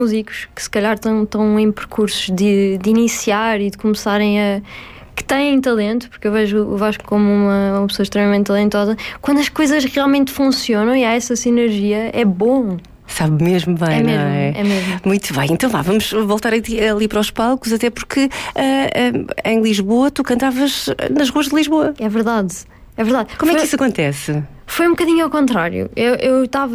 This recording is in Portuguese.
músicos que se calhar estão em percursos de iniciar e de começarem que têm talento, porque eu vejo o Vasco como uma pessoa extremamente talentosa. Quando as coisas realmente funcionam e há essa sinergia, é bom. Sabe mesmo bem, É não mesmo, é? é mesmo. Muito bem, então vá, vamos voltar ali para os palcos, até porque em Lisboa tu cantavas nas ruas de Lisboa. É verdade, é verdade. Como é que isso acontece? Foi um bocadinho ao contrário. Eu estava